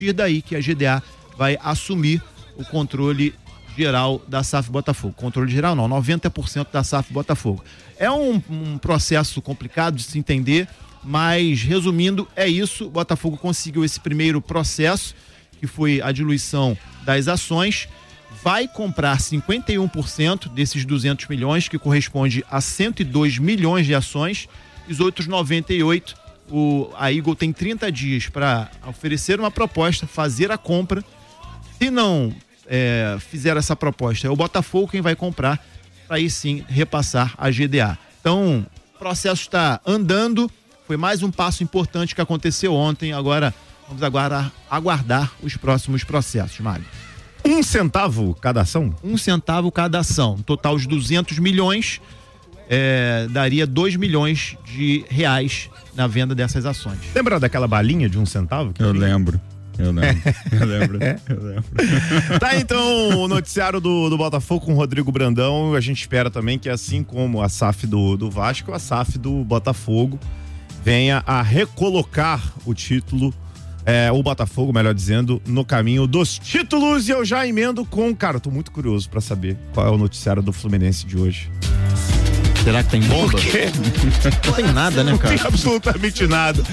partir daí que a GDA vai assumir o controle geral da SAF Botafogo. Controle geral não, 90% da SAF Botafogo. É um processo complicado de se entender, mas resumindo, é isso. O Botafogo conseguiu esse primeiro processo, que foi a diluição das ações, vai comprar 51% desses 200 milhões, que corresponde a 102 milhões de ações, e os outros 98, a Eagle tem 30 dias para oferecer uma proposta, fazer a compra. Se não fizer essa proposta, é o Botafogo quem vai comprar, para aí sim repassar a GDA. Então, o processo está andando, foi mais um passo importante que aconteceu ontem, agora vamos aguardar os próximos processos, Mário. 1 centavo cada ação? 1 centavo cada ação. Um total de 200 milhões, daria 2 milhões de reais na venda dessas ações. Lembra daquela balinha de 1 centavo? Eu lembro. Tá, então, o noticiário do Botafogo com o Rodrigo Brandão. A gente espera também que, assim como a SAF do Vasco, a SAF do Botafogo venha a recolocar o título, o Botafogo, melhor dizendo, no caminho dos títulos. E eu já emendo com, cara, tô muito curioso pra saber qual é o noticiário do Fluminense de hoje. Será que tem bomba? Por quê? Não tem nada, né, cara? Não tem absolutamente nada.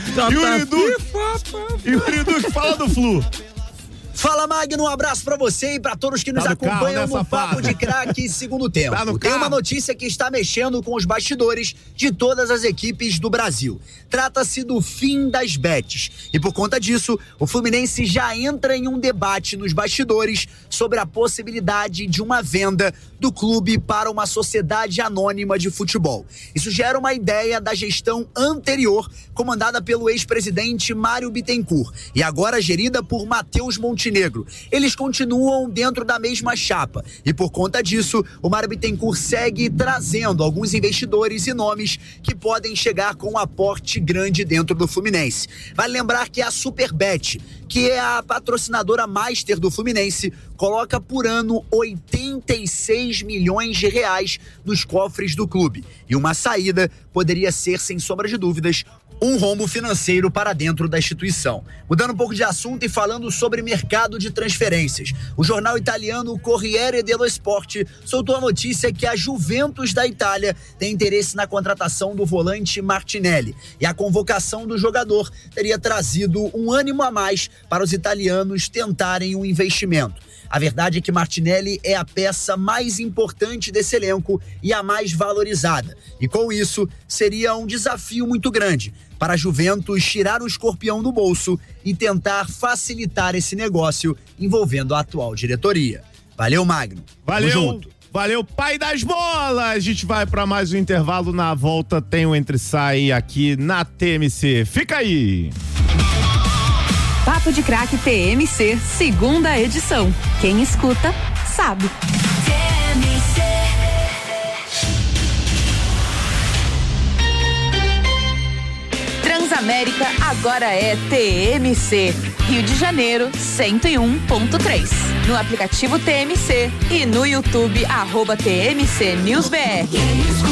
Yuri Duque, fala do Flu. Fala, Magno, um abraço pra você e pra todos que nos acompanham no Papo de Craque segundo tempo. Tem uma notícia que está mexendo com os bastidores de todas as equipes do Brasil. Trata-se do fim das bets. E por conta disso, o Fluminense já entra em um debate nos bastidores sobre a possibilidade de uma venda do clube para uma sociedade anônima de futebol. Isso gera uma ideia da gestão anterior, comandada pelo ex-presidente Mário Bittencourt, e agora gerida por Matheus Montenegro. Eles continuam dentro da mesma chapa e, por conta disso, o Mário Bittencourt segue trazendo alguns investidores e nomes que podem chegar com um aporte grande dentro do Fluminense. Vale lembrar que a Superbet, que é a patrocinadora master do Fluminense, coloca por ano 86 milhões de reais nos cofres do clube. E uma saída poderia ser, sem sombra de dúvidas, um rombo financeiro para dentro da instituição. Mudando um pouco de assunto e falando sobre mercado de transferências, o jornal italiano Corriere dello Sport soltou a notícia que a Juventus da Itália tem interesse na contratação do volante Martinelli, e a convocação do jogador teria trazido um ânimo a mais para os italianos tentarem um investimento. A verdade é que Martinelli é a peça mais importante desse elenco e a mais valorizada. E com isso, seria um desafio muito grande para a Juventus tirar o escorpião do bolso e tentar facilitar esse negócio envolvendo a atual diretoria. Valeu, Magno. Valeu. Tamo junto. Valeu, pai das bolas! A gente vai para mais um intervalo. Na volta tem o Entre Sai aqui na TMC. Fica aí! Papo de Craque TMC, segunda edição. Quem escuta, sabe. TMC. Transamérica agora é TMC. Rio de Janeiro, 101.3. No aplicativo TMC e no YouTube, @TMC News BR.